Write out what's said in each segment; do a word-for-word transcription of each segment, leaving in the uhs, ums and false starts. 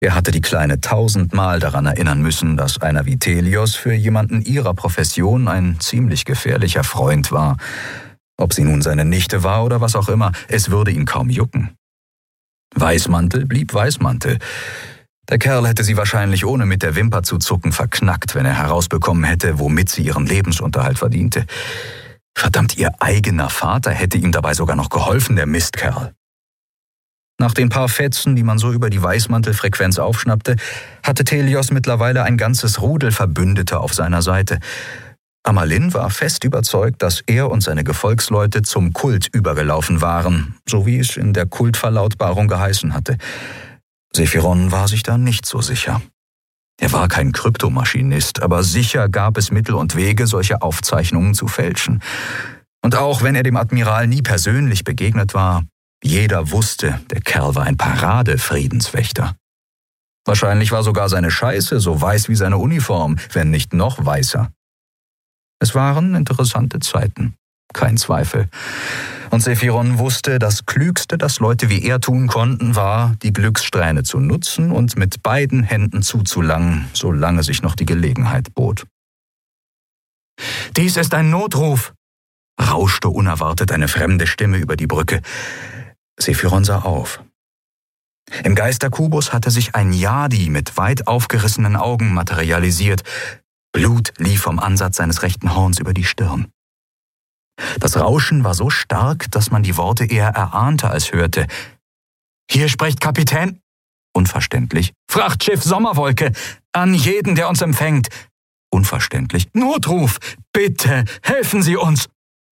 Er hatte die Kleine tausendmal daran erinnern müssen, dass einer wie Telios für jemanden ihrer Profession ein ziemlich gefährlicher Freund war. Ob sie nun seine Nichte war oder was auch immer, es würde ihn kaum jucken. Weißmantel blieb Weißmantel. Der Kerl hätte sie wahrscheinlich ohne mit der Wimper zu zucken verknackt, wenn er herausbekommen hätte, womit sie ihren Lebensunterhalt verdiente. Verdammt, ihr eigener Vater hätte ihm dabei sogar noch geholfen, der Mistkerl. Nach den paar Fetzen, die man so über die Weißmantelfrequenz aufschnappte, hatte Telios mittlerweile ein ganzes Rudel Verbündeter auf seiner Seite. Amalin war fest überzeugt, dass er und seine Gefolgsleute zum Kult übergelaufen waren, so wie es in der Kultverlautbarung geheißen hatte. Sephiron war sich da nicht so sicher. Er war kein Kryptomaschinist, aber sicher gab es Mittel und Wege, solche Aufzeichnungen zu fälschen. Und auch wenn er dem Admiral nie persönlich begegnet war, jeder wusste, der Kerl war ein Parade-Friedenswächter. Wahrscheinlich war sogar seine Scheiße so weiß wie seine Uniform, wenn nicht noch weißer. Es waren interessante Zeiten, kein Zweifel. Und Sephiron wusste, das Klügste, das Leute wie er tun konnten, war, die Glückssträhne zu nutzen und mit beiden Händen zuzulangen, solange sich noch die Gelegenheit bot. »Dies ist ein Notruf«, rauschte unerwartet eine fremde Stimme über die Brücke. Sephiron sah auf. Im Geisterkubus hatte sich ein Yadi mit weit aufgerissenen Augen materialisiert. Blut lief vom Ansatz seines rechten Horns über die Stirn. Das Rauschen war so stark, dass man die Worte eher erahnte als hörte. »Hier spricht Kapitän...« Unverständlich. »Frachtschiff Sommerwolke! An jeden, der uns empfängt!« Unverständlich. »Notruf! Bitte, helfen Sie uns!«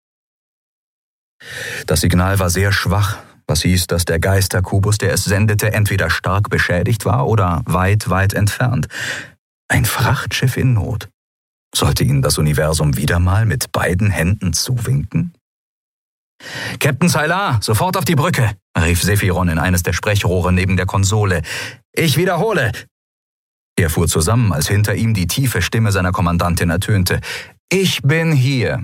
Das Signal war sehr schwach, was hieß, dass der Geisterkubus, der es sendete, entweder stark beschädigt war oder weit, weit entfernt. Ein Frachtschiff in Not. Sollte ihnen das Universum wieder mal mit beiden Händen zuwinken? »Captain Sylar, sofort auf die Brücke«, rief Sephiron in eines der Sprechrohre neben der Konsole. »Ich wiederhole!« Er fuhr zusammen, als hinter ihm die tiefe Stimme seiner Kommandantin ertönte. »Ich bin hier!«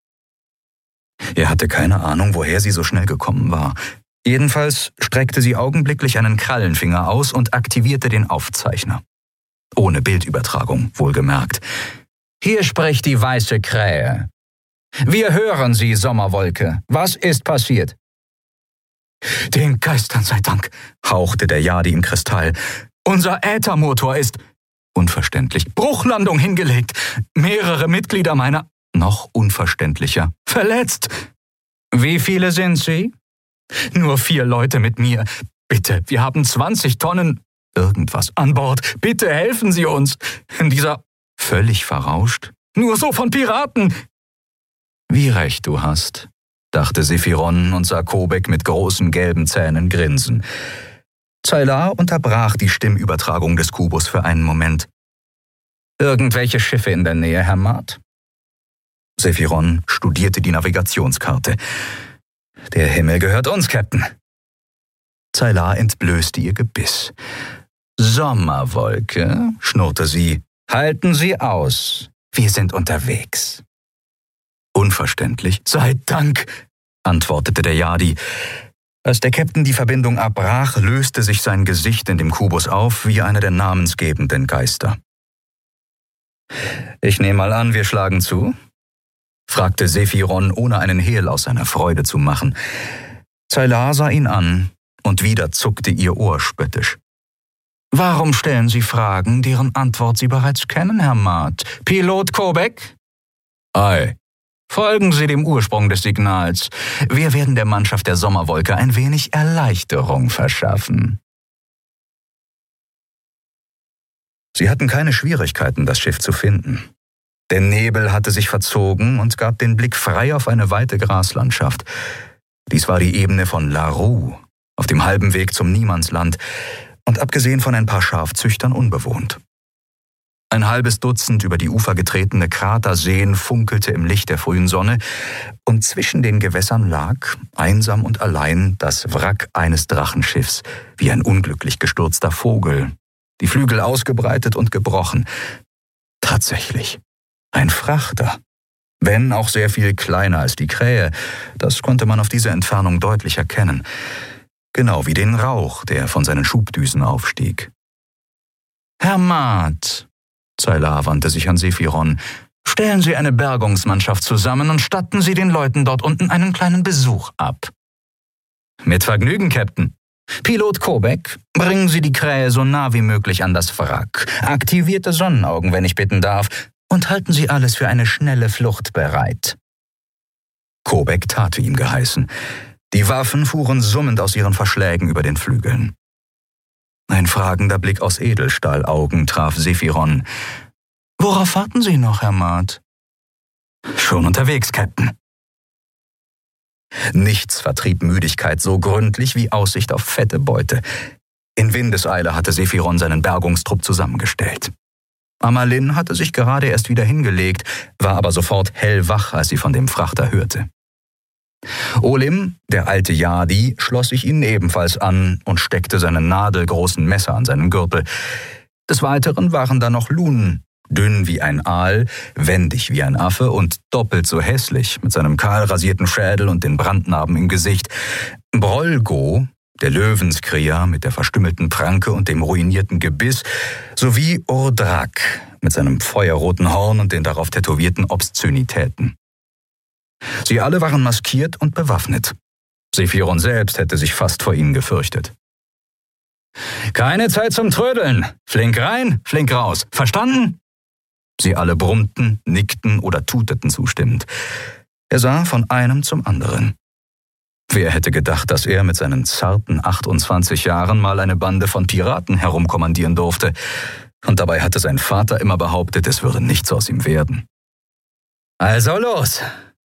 Er hatte keine Ahnung, woher sie so schnell gekommen war. Jedenfalls streckte sie augenblicklich einen Krallenfinger aus und aktivierte den Aufzeichner. Ohne Bildübertragung, wohlgemerkt. »Hier spricht die weiße Krähe. Wir hören Sie, Sommerwolke. Was ist passiert?« »Den Geistern sei Dank«, hauchte der Yadi im Kristall. »Unser Äthermotor ist...« Unverständlich. »Bruchlandung hingelegt. Mehrere Mitglieder meiner...« Noch unverständlicher. »Verletzt.« »Wie viele sind Sie?« »Nur vier Leute mit mir. Bitte, wir haben zwanzig Tonnen irgendwas an Bord. Bitte helfen Sie uns. In dieser...« Völlig verrauscht. »Nur so von Piraten!« »Wie recht du hast«, dachte Sephiron und sah Kobek mit großen gelben Zähnen grinsen. Sylar unterbrach die Stimmübertragung des Kubus für einen Moment. »Irgendwelche Schiffe in der Nähe, Herr Mart?« Sephiron studierte die Navigationskarte. »Der Himmel gehört uns, Captain.« Sylar entblößte ihr Gebiss. »Sommerwolke«, schnurrte sie, »halten Sie aus. Wir sind unterwegs.« Unverständlich. »Sei Dank«, antwortete der Yadi. Als der Captain die Verbindung abbrach, löste sich sein Gesicht in dem Kubus auf wie einer der namensgebenden Geister. »Ich nehme mal an, wir schlagen zu?« fragte Sephiron, ohne einen Hehl aus seiner Freude zu machen. Sylar sah ihn an, und wieder zuckte ihr Ohr spöttisch. »Warum stellen Sie Fragen, deren Antwort Sie bereits kennen, Herr Mart? Pilot Kobek?« »Ei.« »Folgen Sie dem Ursprung des Signals. Wir werden der Mannschaft der Sommerwolke ein wenig Erleichterung verschaffen.« Sie hatten keine Schwierigkeiten, das Schiff zu finden. Der Nebel hatte sich verzogen und gab den Blick frei auf eine weite Graslandschaft. Dies war die Ebene von Larue, auf dem halben Weg zum Niemandsland und abgesehen von ein paar Schafzüchtern unbewohnt. Ein halbes Dutzend über die Ufer getretene Kraterseen funkelte im Licht der frühen Sonne und zwischen den Gewässern lag, einsam und allein, das Wrack eines Drachenschiffs, wie ein unglücklich gestürzter Vogel, die Flügel ausgebreitet und gebrochen. Tatsächlich. Ein Frachter, wenn auch sehr viel kleiner als die Krähe, das konnte man auf diese Entfernung deutlich erkennen, genau wie den Rauch, der von seinen Schubdüsen aufstieg. »Herr Maat«, Zaylar wandte sich an Sephiron, »stellen Sie eine Bergungsmannschaft zusammen und statten Sie den Leuten dort unten einen kleinen Besuch ab.« »Mit Vergnügen, Captain. Pilot Kobek, bringen Sie die Krähe so nah wie möglich an das Wrack. Aktivierte Sonnenaugen, wenn ich bitten darf, und halten Sie alles für eine schnelle Flucht bereit.« Kobek tat, wie ihm geheißen. Die Waffen fuhren summend aus ihren Verschlägen über den Flügeln. Ein fragender Blick aus Edelstahlaugen traf Sephiron. »Worauf warten Sie noch, Herr Maat?« »Schon unterwegs, Captain.« Nichts vertrieb Müdigkeit so gründlich wie Aussicht auf fette Beute. In Windeseile hatte Sephiron seinen Bergungstrupp zusammengestellt. Amalin hatte sich gerade erst wieder hingelegt, war aber sofort hellwach, als sie von dem Frachter hörte. Olim, der alte Yadi, schloss sich ihnen ebenfalls an und steckte seinen nadelgroßen Messer an seinen Gürtel. Des Weiteren waren da noch Lun, dünn wie ein Aal, wendig wie ein Affe und doppelt so hässlich, mit seinem kahl rasierten Schädel und den Brandnarben im Gesicht. Brolgo, der Löwenskrier mit der verstümmelten Pranke und dem ruinierten Gebiss, sowie Ordrak mit seinem feuerroten Horn und den darauf tätowierten Obszönitäten. Sie alle waren maskiert und bewaffnet. Sephiron selbst hätte sich fast vor ihnen gefürchtet. »Keine Zeit zum Trödeln! Flink rein, flink raus! Verstanden?« Sie alle brummten, nickten oder tuteten zustimmend. Er sah von einem zum anderen. Wer hätte gedacht, dass er mit seinen zarten achtundzwanzig Jahren mal eine Bande von Piraten herumkommandieren durfte? Und dabei hatte sein Vater immer behauptet, es würde nichts aus ihm werden. »Also los!«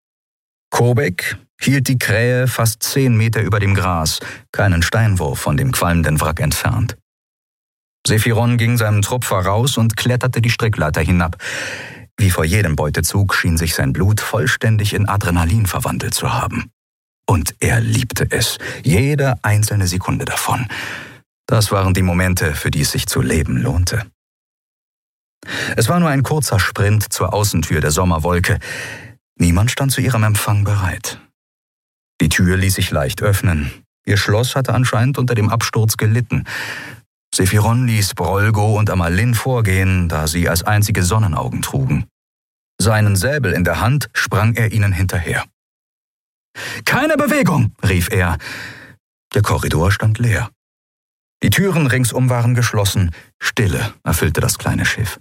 Kobek hielt die Krähe fast zehn Meter über dem Gras, keinen Steinwurf von dem qualmenden Wrack entfernt. Sephiron ging seinem Trupp voraus und kletterte die Strickleiter hinab. Wie vor jedem Beutezug schien sich sein Blut vollständig in Adrenalin verwandelt zu haben. Und er liebte es, jede einzelne Sekunde davon. Das waren die Momente, für die es sich zu leben lohnte. Es war nur ein kurzer Sprint zur Außentür der Sommerwolke. Niemand stand zu ihrem Empfang bereit. Die Tür ließ sich leicht öffnen. Ihr Schloss hatte anscheinend unter dem Absturz gelitten. Sephiron ließ Brolgo und Amalin vorgehen, da sie als einzige Sonnenaugen trugen. Seinen Säbel in der Hand sprang er ihnen hinterher. »Keine Bewegung!« rief er. Der Korridor stand leer. Die Türen ringsum waren geschlossen. Stille erfüllte das kleine Schiff.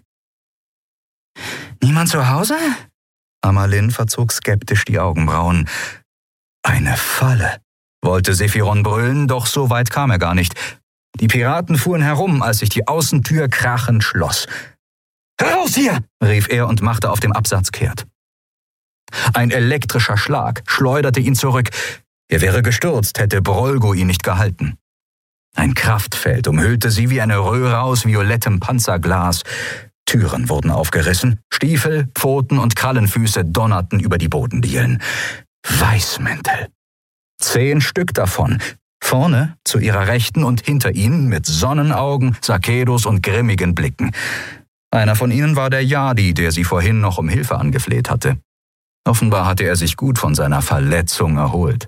»Niemand zu Hause?« Amalin verzog skeptisch die Augenbrauen. »Eine Falle«, wollte Sephiron brüllen, doch so weit kam er gar nicht. Die Piraten fuhren herum, als sich die Außentür krachend schloss. »Heraus hier!« rief er und machte auf dem Absatz kehrt. Ein elektrischer Schlag schleuderte ihn zurück. Er wäre gestürzt, hätte Brolgo ihn nicht gehalten. Ein Kraftfeld umhüllte sie wie eine Röhre aus violettem Panzerglas. Türen wurden aufgerissen, Stiefel, Pfoten und Krallenfüße donnerten über die Bodendielen. Weißmäntel. Zehn Stück davon, vorne zu ihrer Rechten und hinter ihnen mit Sonnenaugen, Sakedos und grimmigen Blicken. Einer von ihnen war der Yadi, der sie vorhin noch um Hilfe angefleht hatte. Offenbar hatte er sich gut von seiner Verletzung erholt.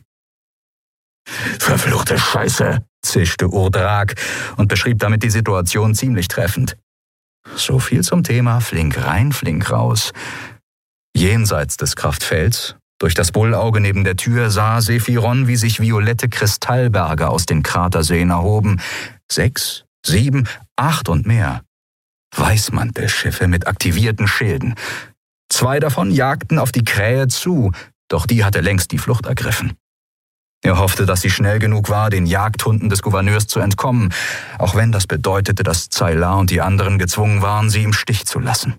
»Verfluchte Scheiße«, zischte Ordrak und beschrieb damit die Situation ziemlich treffend. So viel zum Thema flink rein, flink raus. Jenseits des Kraftfelds, durch das Bullauge neben der Tür, sah Sephiron, wie sich violette Kristallberge aus den Kraterseen erhoben. Sechs, sieben, acht und mehr. Weißmantelschiffe mit aktivierten Schilden. Zwei davon jagten auf die Krähe zu, doch die hatte längst die Flucht ergriffen. Er hoffte, dass sie schnell genug war, den Jagdhunden des Gouverneurs zu entkommen, auch wenn das bedeutete, dass Zaylar und die anderen gezwungen waren, sie im Stich zu lassen.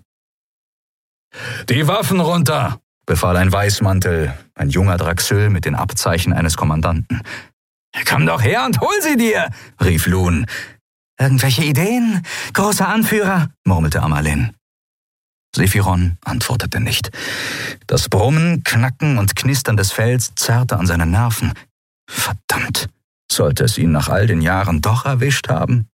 »Die Waffen runter«, befahl ein Weißmantel, ein junger Draxyl mit den Abzeichen eines Kommandanten. »Komm doch her und hol sie dir«, rief Lun. »Irgendwelche Ideen, großer Anführer?« murmelte Amalin. Sephiron antwortete nicht. Das Brummen, Knacken und Knistern des Fells zerrte an seine Nerven. Verdammt, sollte es ihn nach all den Jahren doch erwischt haben?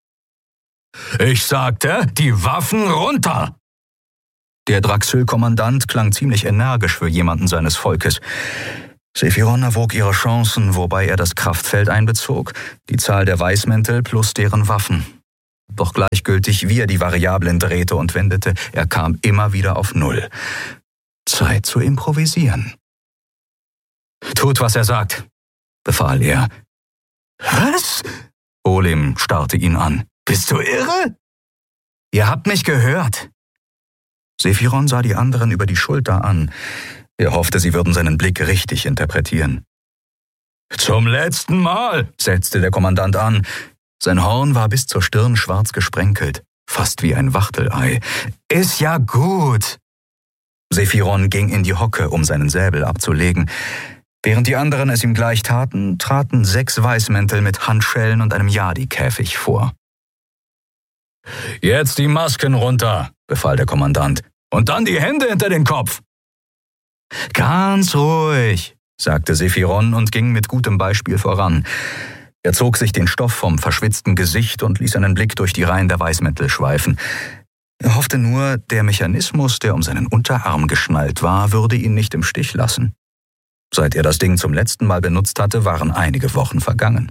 »Ich sagte, die Waffen runter!« Der Draxyl-Kommandant klang ziemlich energisch für jemanden seines Volkes. Sephiron erwog ihre Chancen, wobei er das Kraftfeld einbezog, die Zahl der Weißmäntel plus deren Waffen. Doch gleichgültig, wie er die Variablen drehte und wendete, er kam immer wieder auf Null. Zeit zu improvisieren. »Tut, was er sagt«, befahl er. »Was?« Olim starrte ihn an. »Bist du irre?« »Ihr habt mich gehört.« Sephiron sah die anderen über die Schulter an. Er hoffte, sie würden seinen Blick richtig interpretieren. »Zum letzten Mal«, setzte der Kommandant an. Sein Horn war bis zur Stirn schwarz gesprenkelt, fast wie ein Wachtelei. »Ist ja gut.« Sephiron ging in die Hocke, um seinen Säbel abzulegen. Während die anderen es ihm gleich taten, traten sechs Weißmäntel mit Handschellen und einem Yadi-Käfig vor. »Jetzt die Masken runter«, befahl der Kommandant, »und dann die Hände hinter den Kopf.« »Ganz ruhig«, sagte Sephiron und ging mit gutem Beispiel voran. Er zog sich den Stoff vom verschwitzten Gesicht und ließ einen Blick durch die Reihen der Weißmäntel schweifen. Er hoffte nur, der Mechanismus, der um seinen Unterarm geschnallt war, würde ihn nicht im Stich lassen. Seit er das Ding zum letzten Mal benutzt hatte, waren einige Wochen vergangen.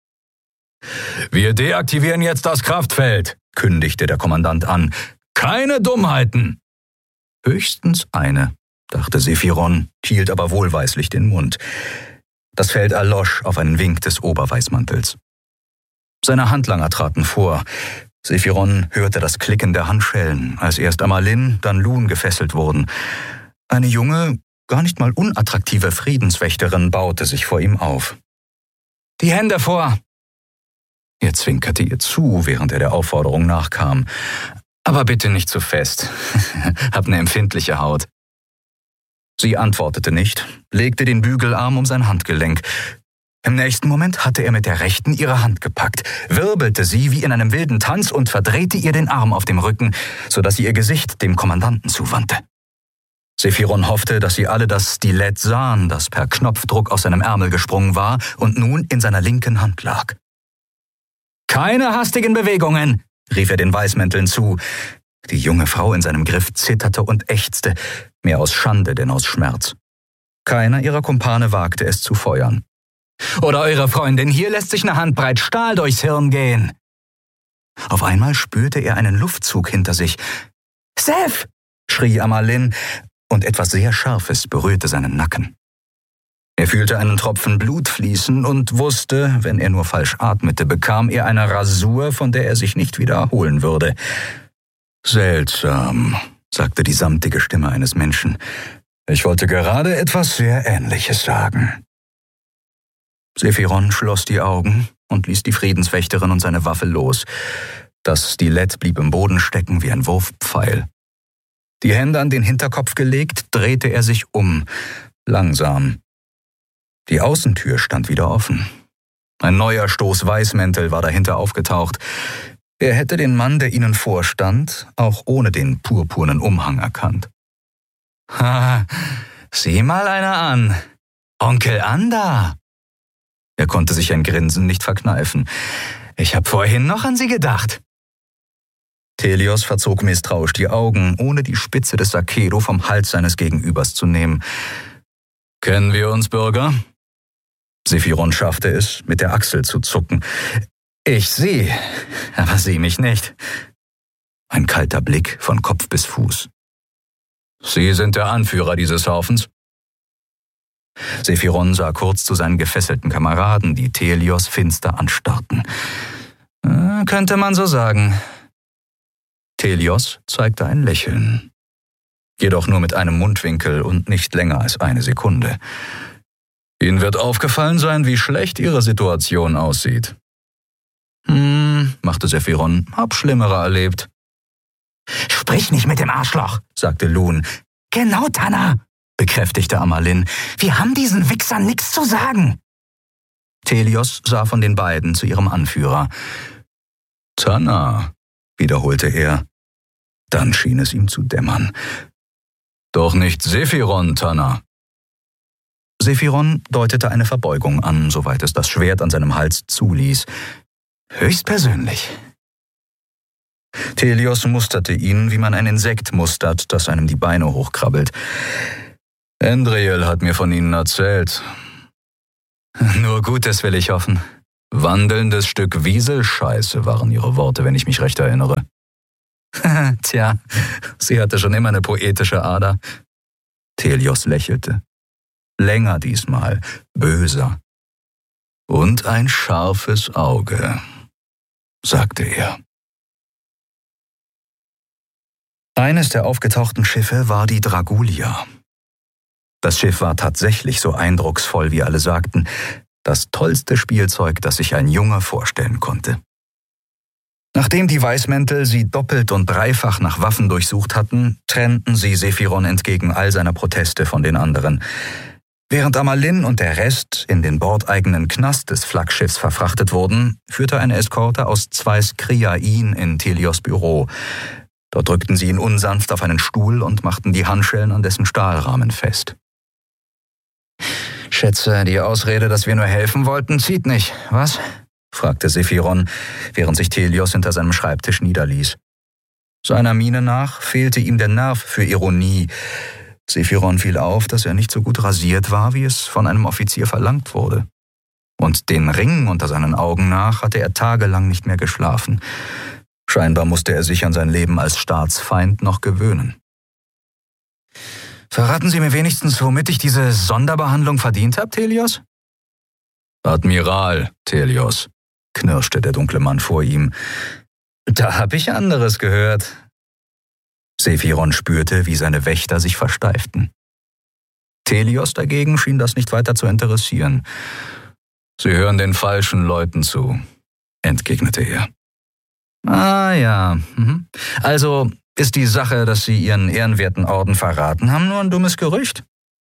»Wir deaktivieren jetzt das Kraftfeld«, kündigte der Kommandant an. »Keine Dummheiten!« »Höchstens eine«, dachte Sephiron, hielt aber wohlweislich den Mund. Das Feld erlosch auf einen Wink des Oberweißmantels. Seine Handlanger traten vor. Sephiron hörte das Klicken der Handschellen, als erst Amalin, dann Lun gefesselt wurden. Eine junge, gar nicht mal unattraktive Friedenswächterin baute sich vor ihm auf. »Die Hände vor!« Er zwinkerte ihr zu, während er der Aufforderung nachkam. »Aber bitte nicht zu fest. Hab eine empfindliche Haut.« Sie antwortete nicht, legte den Bügelarm um sein Handgelenk. Im nächsten Moment hatte er mit der rechten ihre Hand gepackt, wirbelte sie wie in einem wilden Tanz und verdrehte ihr den Arm auf dem Rücken, sodass sie ihr Gesicht dem Kommandanten zuwandte. Sephiron hoffte, dass sie alle das Stilett sahen, das per Knopfdruck aus seinem Ärmel gesprungen war und nun in seiner linken Hand lag. »Keine hastigen Bewegungen«, rief er den Weißmänteln zu. Die junge Frau in seinem Griff zitterte und ächzte, mehr aus Schande denn aus Schmerz. Keiner ihrer Kumpane wagte es zu feuern. »Oder eure Freundin hier lässt sich eine Handbreit Stahl durchs Hirn gehen.« Auf einmal spürte er einen Luftzug hinter sich. »Sef!« schrie Amalin, und etwas sehr Scharfes berührte seinen Nacken. Er fühlte einen Tropfen Blut fließen und wusste, wenn er nur falsch atmete, bekam er eine Rasur, von der er sich nicht wieder erholen würde. »Seltsam«, sagte die samtige Stimme eines Menschen. »Ich wollte gerade etwas sehr Ähnliches sagen.« Sephiron schloss die Augen und ließ die Friedenswächterin und seine Waffe los. Das Stilett blieb im Boden stecken wie ein Wurfpfeil. Die Hände an den Hinterkopf gelegt, drehte er sich um, langsam. Die Außentür stand wieder offen. Ein neuer Stoß Weißmäntel war dahinter aufgetaucht. Er hätte den Mann, der ihnen vorstand, auch ohne den purpurnen Umhang erkannt. »Ha, sieh mal einer an. Onkel Anda!« Er konnte sich ein Grinsen nicht verkneifen. »Ich habe vorhin noch an Sie gedacht.« Telios verzog misstrauisch die Augen, ohne die Spitze des Sakedo vom Hals seines Gegenübers zu nehmen. »Kennen wir uns, Bürger?« Sephiron schaffte es, mit der Achsel zu zucken. »Ich Sie, aber Sie mich nicht.« Ein kalter Blick von Kopf bis Fuß. »Sie sind der Anführer dieses Haufens?« Sephiron sah kurz zu seinen gefesselten Kameraden, die Telios finster anstarrten. Äh, »Könnte man so sagen.« Telios zeigte ein Lächeln. Jedoch nur mit einem Mundwinkel und nicht länger als eine Sekunde. »Ihnen wird aufgefallen sein, wie schlecht Ihre Situation aussieht.« »Hm«, machte Sephiron, »hab Schlimmere erlebt.« »Sprich nicht mit dem Arschloch«, sagte Lun. »Genau, Tanna«, bekräftigte Amalin. »Wir haben diesen Wichsern nichts zu sagen.« Telios sah von den beiden zu ihrem Anführer. »Tanna«, wiederholte er. Dann schien es ihm zu dämmern. »Doch nicht Sephiron, Tanna.« Sephiron deutete eine Verbeugung an, soweit es das Schwert an seinem Hals zuließ. »Höchstpersönlich.« Telios musterte ihn, wie man ein Insekt mustert, das einem die Beine hochkrabbelt. »Endriel hat mir von Ihnen erzählt.« »Nur Gutes will ich hoffen. Wandelndes Stück Wieselscheiße waren ihre Worte, wenn ich mich recht erinnere. Tja, sie hatte schon immer eine poetische Ader. Telios lächelte. Länger diesmal, böser. Und ein scharfes Auge, sagte er. Eines der aufgetauchten Schiffe war die Dragulia. Das Schiff war tatsächlich so eindrucksvoll, wie alle sagten, das tollste Spielzeug, das sich ein Junge vorstellen konnte. Nachdem die Weißmäntel sie doppelt und dreifach nach Waffen durchsucht hatten, trennten sie Sephiron entgegen all seiner Proteste von den anderen. Während Amalin und der Rest in den bordeigenen Knast des Flaggschiffs verfrachtet wurden, führte eine Eskorte aus zwei Skria ihn in Telios Büro. Dort drückten sie ihn unsanft auf einen Stuhl und machten die Handschellen an dessen Stahlrahmen fest. »Schätze, die Ausrede, dass wir nur helfen wollten, zieht nicht, was?« fragte Sephiron, während sich Telios hinter seinem Schreibtisch niederließ. Seiner Miene nach fehlte ihm der Nerv für Ironie. Sephiron fiel auf, dass er nicht so gut rasiert war, wie es von einem Offizier verlangt wurde. Und den Ring unter seinen Augen nach hatte er tagelang nicht mehr geschlafen. Scheinbar musste er sich an sein Leben als Staatsfeind noch gewöhnen. »Verraten Sie mir wenigstens, womit ich diese Sonderbehandlung verdient habe, Telios?« »Admiral Telios«, knirschte der dunkle Mann vor ihm. »Da hab ich anderes gehört.« Sephiron spürte, wie seine Wächter sich versteiften. Telios dagegen schien das nicht weiter zu interessieren. »Sie hören den falschen Leuten zu«, entgegnete er. »Ah ja, mhm. Also ist die Sache, dass Sie Ihren ehrenwerten Orden verraten haben, nur ein dummes Gerücht?«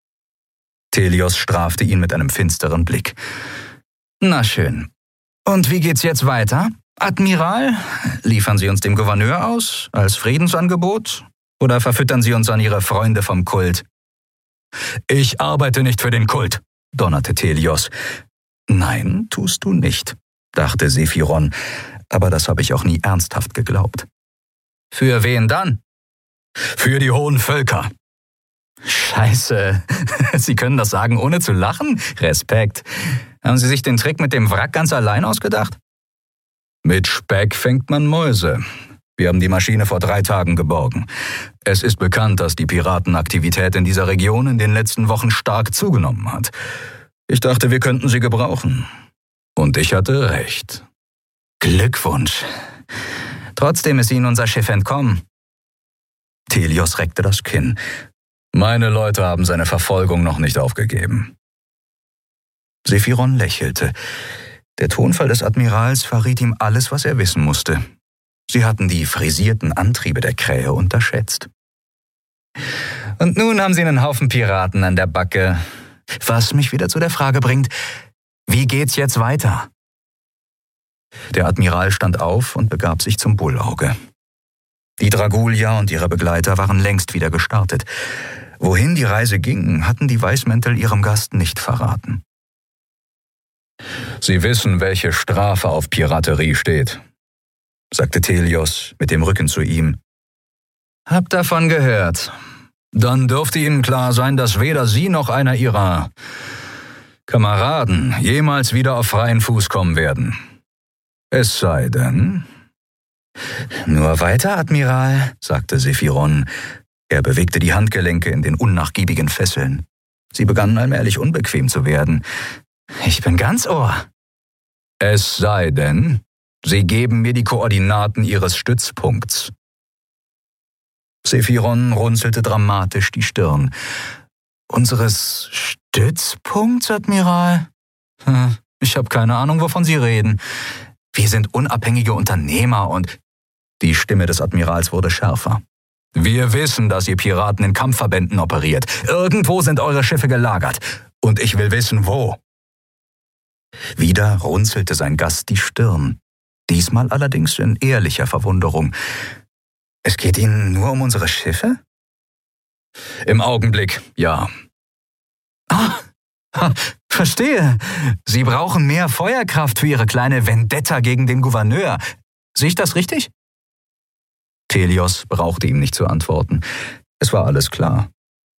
Telios strafte ihn mit einem finsteren Blick. »Na schön. Und wie geht's jetzt weiter? Admiral, liefern Sie uns dem Gouverneur aus, als Friedensangebot? Oder verfüttern Sie uns an Ihre Freunde vom Kult?« »Ich arbeite nicht für den Kult«, donnerte Telios. »Nein, tust du nicht«, dachte Sephiron, aber das habe ich auch nie ernsthaft geglaubt. »Für wen dann?« »Für die hohen Völker.« »Scheiße, Sie können das sagen, ohne zu lachen? Respekt. Haben Sie sich den Trick mit dem Wrack ganz allein ausgedacht?« »Mit Speck fängt man Mäuse. Wir haben die Maschine vor drei Tagen geborgen. Es ist bekannt, dass die Piratenaktivität in dieser Region in den letzten Wochen stark zugenommen hat. Ich dachte, wir könnten sie gebrauchen. Und ich hatte recht.« »Glückwunsch. Trotzdem ist Ihnen unser Schiff entkommen.« Telios reckte das Kinn. »Meine Leute haben seine Verfolgung noch nicht aufgegeben.« Sephiron lächelte. Der Tonfall des Admirals verriet ihm alles, was er wissen musste. Sie hatten die frisierten Antriebe der Krähe unterschätzt. »Und nun haben Sie einen Haufen Piraten an der Backe. Was mich wieder zu der Frage bringt, wie geht's jetzt weiter?« Der Admiral stand auf und begab sich zum Bullauge. Die Dragulia und ihre Begleiter waren längst wieder gestartet. Wohin die Reise ging, hatten die Weißmäntel ihrem Gast nicht verraten. »Sie wissen, welche Strafe auf Piraterie steht«, sagte Telios mit dem Rücken zu ihm. »Hab davon gehört. Dann dürfte Ihnen klar sein, dass weder Sie noch einer Ihrer Kameraden jemals wieder auf freien Fuß kommen werden. Es sei denn...« »Nur weiter, Admiral«, sagte Sephiron. Er bewegte die Handgelenke in den unnachgiebigen Fesseln. Sie begannen allmählich unbequem zu werden. »Ich bin ganz Ohr.« »Es sei denn, Sie geben mir die Koordinaten Ihres Stützpunkts.« Sephiron runzelte dramatisch die Stirn. »Unseres Stützpunkts, Admiral? Ich habe keine Ahnung, wovon Sie reden. Wir sind unabhängige Unternehmer und...« Die Stimme des Admirals wurde schärfer. »Wir wissen, dass ihr Piraten in Kampfverbänden operiert. Irgendwo sind eure Schiffe gelagert. Und ich will wissen, wo.« Wieder runzelte sein Gast die Stirn. Diesmal allerdings in ehrlicher Verwunderung. »Es geht Ihnen nur um unsere Schiffe?« »Im Augenblick, ja.« »Ah, verstehe. Sie brauchen mehr Feuerkraft für Ihre kleine Vendetta gegen den Gouverneur. Sehe ich das richtig?« Telios brauchte ihm nicht zu antworten. Es war alles klar.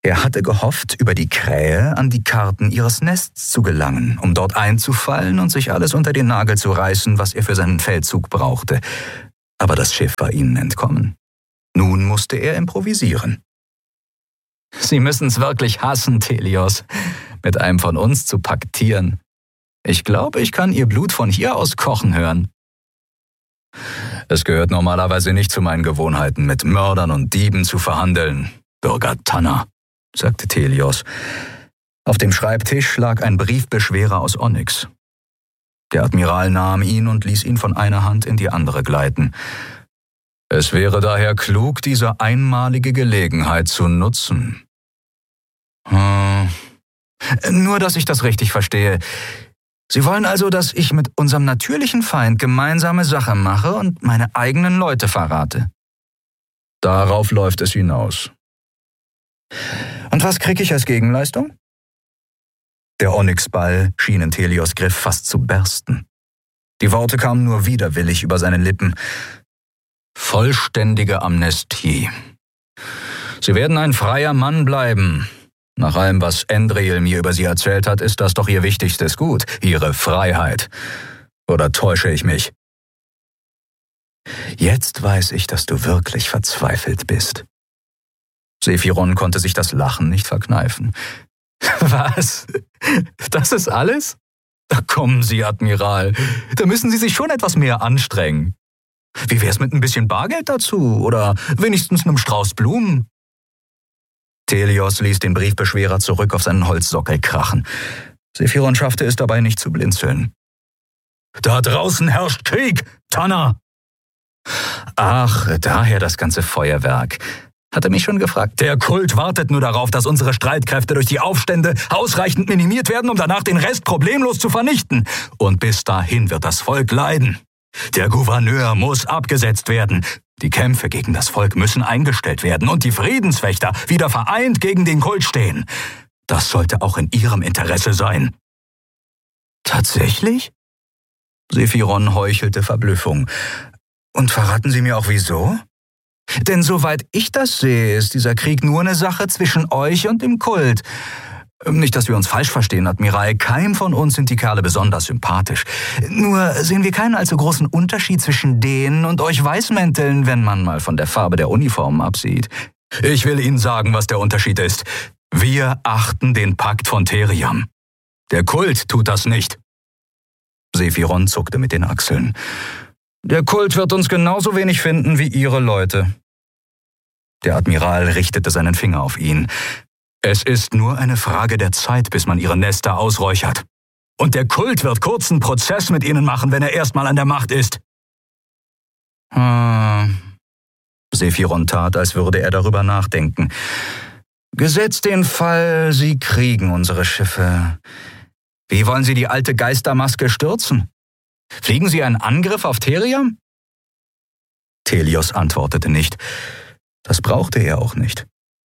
Er hatte gehofft, über die Krähe an die Karten ihres Nests zu gelangen, um dort einzufallen und sich alles unter den Nagel zu reißen, was er für seinen Feldzug brauchte. Aber das Schiff war ihnen entkommen. Nun musste er improvisieren. »Sie müssen's wirklich hassen, Telios, mit einem von uns zu paktieren. Ich glaube, ich kann Ihr Blut von hier aus kochen hören.« »Es gehört normalerweise nicht zu meinen Gewohnheiten, mit Mördern und Dieben zu verhandeln, Bürger Tanner«, sagte Telios. Auf dem Schreibtisch lag ein Briefbeschwerer aus Onyx. Der Admiral nahm ihn und ließ ihn von einer Hand in die andere gleiten. »Es wäre daher klug, diese einmalige Gelegenheit zu nutzen.« »Hm. Nur, dass ich das richtig verstehe. Sie wollen also, dass ich mit unserem natürlichen Feind gemeinsame Sache mache und meine eigenen Leute verrate?« »Darauf läuft es hinaus.« »Und was kriege ich als Gegenleistung?« Der Onyxball schien in Telios Griff fast zu bersten. Die Worte kamen nur widerwillig über seine Lippen. »Vollständige Amnestie. Sie werden ein freier Mann bleiben. Nach allem, was Endril mir über Sie erzählt hat, ist das doch Ihr wichtigstes Gut, Ihre Freiheit. Oder täusche ich mich?« »Jetzt weiß ich, dass du wirklich verzweifelt bist.« Sephiron konnte sich das Lachen nicht verkneifen. »Was? Das ist alles? Da kommen Sie, Admiral. Da müssen Sie sich schon etwas mehr anstrengen. Wie wär's mit ein bisschen Bargeld dazu? Oder wenigstens einem Strauß Blumen?« Telios ließ den Briefbeschwerer zurück auf seinen Holzsockel krachen. Sephiron schaffte es dabei nicht zu blinzeln. »Da draußen herrscht Krieg, Tanner!« »Ach, daher das ganze Feuerwerk. Hat er mich schon gefragt?« »Der Kult wartet nur darauf, dass unsere Streitkräfte durch die Aufstände ausreichend minimiert werden, um danach den Rest problemlos zu vernichten. Und bis dahin wird das Volk leiden. Der Gouverneur muss abgesetzt werden. Die Kämpfe gegen das Volk müssen eingestellt werden und die Friedenswächter wieder vereint gegen den Kult stehen. Das sollte auch in Ihrem Interesse sein.« »Tatsächlich?« Sephiron heuchelte Verblüffung. »Und verraten Sie mir auch wieso? Denn soweit ich das sehe, ist dieser Krieg nur eine Sache zwischen euch und dem Kult. Nicht, dass wir uns falsch verstehen, Admiral, keinem von uns sind die Kerle besonders sympathisch. Nur sehen wir keinen allzu großen Unterschied zwischen denen und euch Weißmänteln, wenn man mal von der Farbe der Uniformen absieht. Ich will Ihnen sagen, was der Unterschied ist. Wir achten den Pakt von Theriam. Der Kult tut das nicht.« Sephiron zuckte mit den Achseln. »Der Kult wird uns genauso wenig finden wie Ihre Leute.« Der Admiral richtete seinen Finger auf ihn. »Es ist nur eine Frage der Zeit, bis man ihre Nester ausräuchert. Und der Kult wird kurzen Prozess mit ihnen machen, wenn er erstmal an der Macht ist.« Hm. Sephiron tat, als würde er darüber nachdenken. »Gesetzt den Fall, Sie kriegen unsere Schiffe. Wie wollen Sie die alte Geistermaske stürzen? Fliegen Sie einen Angriff auf Theriam?« Telios antwortete nicht. Das brauchte er auch nicht.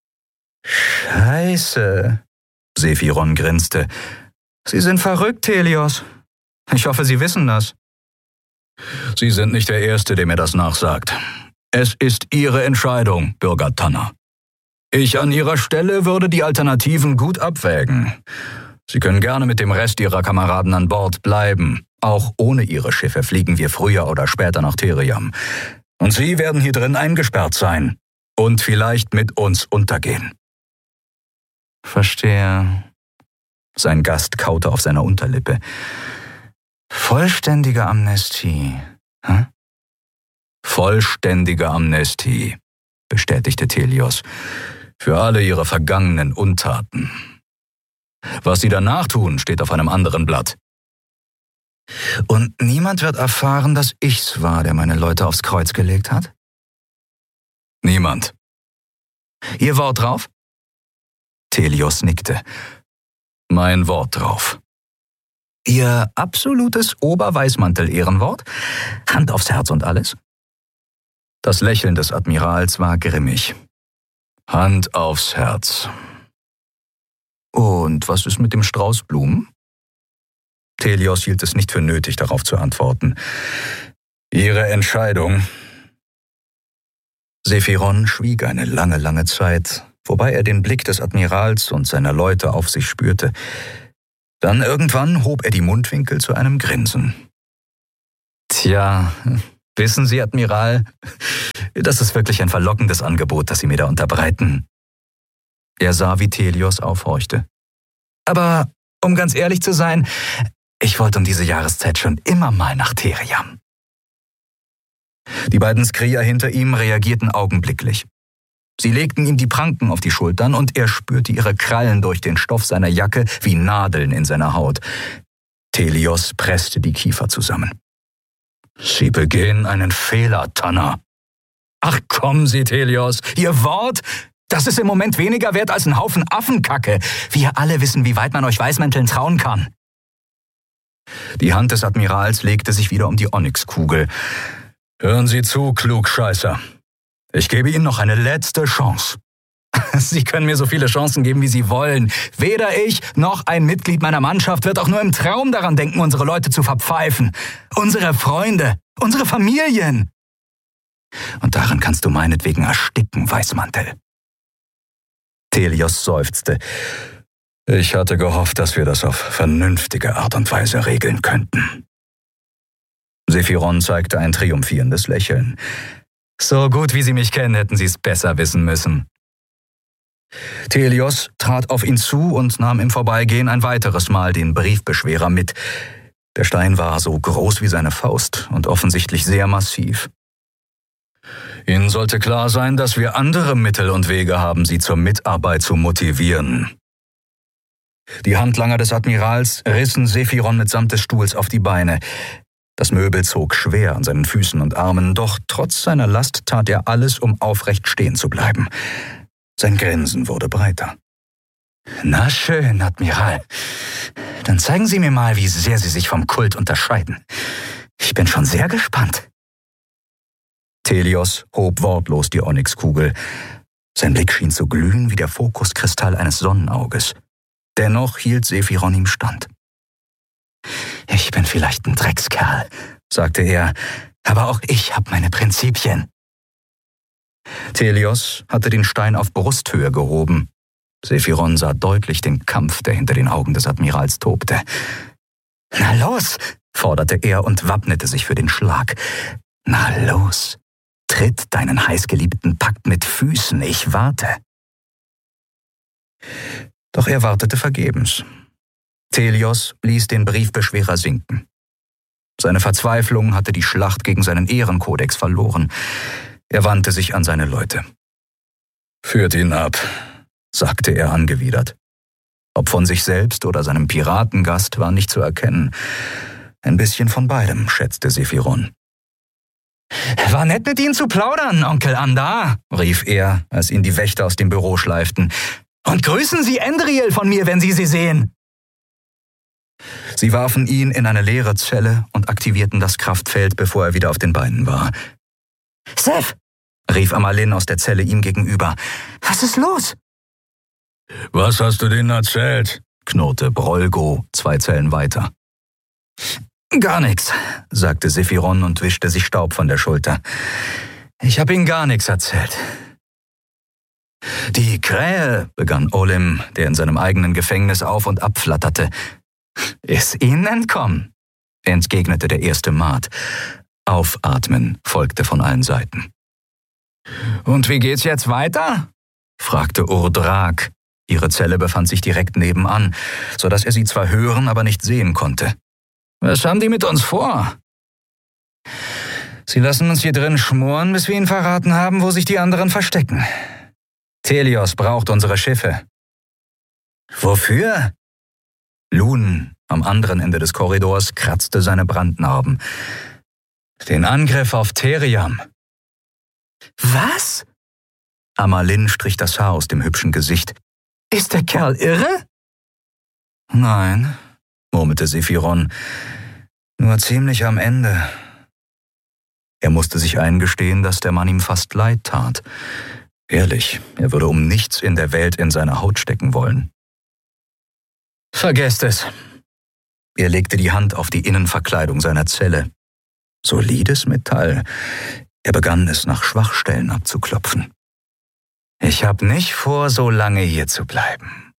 »Scheiße«, Sephiron grinste. »Sie sind verrückt, Telios. Ich hoffe, Sie wissen das.« »Sie sind nicht der Erste, der mir das nachsagt. Es ist Ihre Entscheidung, Bürger Tanner. Ich an Ihrer Stelle würde die Alternativen gut abwägen. Sie können gerne mit dem Rest Ihrer Kameraden an Bord bleiben. Auch ohne Ihre Schiffe fliegen wir früher oder später nach Theriam. Und Sie werden hier drin eingesperrt sein und vielleicht mit uns untergehen.« »Verstehe.« Sein Gast kaute auf seiner Unterlippe. »Vollständige Amnestie, hä?« »Vollständige Amnestie«, bestätigte Telios, »für alle ihre vergangenen Untaten. Was sie danach tun, steht auf einem anderen Blatt.« »Und niemand wird erfahren, dass ich's war, der meine Leute aufs Kreuz gelegt hat?« »Niemand.« »Ihr Wort drauf?« Telios nickte. »Mein Wort drauf.« »Ihr absolutes Oberweißmantel-Ehrenwort? Hand aufs Herz und alles?« Das Lächeln des Admirals war grimmig. »Hand aufs Herz.« »Und was ist mit dem Strauß Blumen?« Telios hielt es nicht für nötig, darauf zu antworten. »Ihre Entscheidung.« Sephiron schwieg eine lange, lange Zeit, wobei er den Blick des Admirals und seiner Leute auf sich spürte. Dann irgendwann hob er die Mundwinkel zu einem Grinsen. »Tja, wissen Sie, Admiral, das ist wirklich ein verlockendes Angebot, das Sie mir da unterbreiten.« Er sah, wie Thelios aufhorchte. »Aber um ganz ehrlich zu sein, ich wollte um diese Jahreszeit schon immer mal nach Theriam.« Die beiden Skrier hinter ihm reagierten augenblicklich. Sie legten ihm die Pranken auf die Schultern und er spürte ihre Krallen durch den Stoff seiner Jacke wie Nadeln in seiner Haut. Thelios presste die Kiefer zusammen. »Sie begehen einen Fehler, Tanner.« »Ach kommen Sie, Thelios, Ihr Wort, das ist im Moment weniger wert als ein Haufen Affenkacke. Wir alle wissen, wie weit man euch Weißmänteln trauen kann.« Die Hand des Admirals legte sich wieder um die Onyxkugel. »Hören Sie zu, Klugscheißer. Ich gebe Ihnen noch eine letzte Chance. Sie können mir so viele Chancen geben, wie Sie wollen. Weder ich noch ein Mitglied meiner Mannschaft wird auch nur im Traum daran denken, unsere Leute zu verpfeifen. Unsere Freunde, unsere Familien. Und darin kannst du meinetwegen ersticken, Weißmantel.« Thelios seufzte. »Ich hatte gehofft, dass wir das auf vernünftige Art und Weise regeln könnten.« Sephiron zeigte ein triumphierendes Lächeln. »So gut wie Sie mich kennen, hätten Sie es besser wissen müssen.« Thelios trat auf ihn zu und nahm im Vorbeigehen ein weiteres Mal den Briefbeschwerer mit. Der Stein war so groß wie seine Faust und offensichtlich sehr massiv. »Ihnen sollte klar sein, dass wir andere Mittel und Wege haben, Sie zur Mitarbeit zu motivieren.« Die Handlanger des Admirals rissen Sephiron mitsamt des Stuhls auf die Beine. Das Möbel zog schwer an seinen Füßen und Armen, doch trotz seiner Last tat er alles, um aufrecht stehen zu bleiben. Sein Grinsen wurde breiter. »Na schön, Admiral. Dann zeigen Sie mir mal, wie sehr Sie sich vom Kult unterscheiden. Ich bin schon sehr gespannt.« Thelios hob wortlos die Onyxkugel. Sein Blick schien zu glühen wie der Fokuskristall eines Sonnenauges. Dennoch hielt Sephiron ihm stand. »Ich bin vielleicht ein Dreckskerl«, sagte er, »aber auch ich habe meine Prinzipien.« Thelios hatte den Stein auf Brusthöhe gehoben. Sephiron sah deutlich den Kampf, der hinter den Augen des Admirals tobte. »Na los«, forderte er und wappnete sich für den Schlag. »Na los, tritt deinen heißgeliebten Pakt mit Füßen, ich warte.« Doch er wartete vergebens. Thelios ließ den Briefbeschwerer sinken. Seine Verzweiflung hatte die Schlacht gegen seinen Ehrenkodex verloren. Er wandte sich an seine Leute. »Führt ihn ab«, sagte er angewidert. Ob von sich selbst oder seinem Piratengast war nicht zu erkennen. Ein bisschen von beidem, schätzte Sephiron. »War nett mit Ihnen zu plaudern, Onkel Andar«, rief er, als ihn die Wächter aus dem Büro schleiften. »Und grüßen Sie Endriel von mir, wenn Sie sie sehen.« Sie warfen ihn in eine leere Zelle und aktivierten das Kraftfeld, bevor er wieder auf den Beinen war. »Seth«, rief Amalin aus der Zelle ihm gegenüber. »Was ist los?« »Was hast du denen erzählt?«, knurrte Brolgo zwei Zellen weiter. »Gar nichts«, sagte Sephiron und wischte sich Staub von der Schulter. »Ich habe ihnen gar nichts erzählt.« »Die Krähe«, begann Olim, der in seinem eigenen Gefängnis auf und ab flatterte. »Ist ihnen entkommen«, entgegnete der erste Maat. Aufatmen folgte von allen Seiten. »Und wie geht's jetzt weiter?«, fragte Urdrak. Ihre Zelle befand sich direkt nebenan, so dass er sie zwar hören, aber nicht sehen konnte. »Was haben die mit uns vor?« »Sie lassen uns hier drin schmoren, bis wir ihnen verraten haben, wo sich die anderen verstecken. Thelios braucht unsere Schiffe.« »Wofür?« Lun, am anderen Ende des Korridors, kratzte seine Brandnarben. »Den Angriff auf Theriam.« »Was?« Amalin strich das Haar aus dem hübschen Gesicht. »Ist der Kerl irre?« »Nein«, murmelte Sephiron, »nur ziemlich am Ende.« Er musste sich eingestehen, dass der Mann ihm fast leid tat. Ehrlich, er würde um nichts in der Welt in seine Haut stecken wollen. »Vergesst es.« Er legte die Hand auf die Innenverkleidung seiner Zelle. Solides Metall. Er begann es nach Schwachstellen abzuklopfen. Ich habe nicht vor, so lange hier zu bleiben.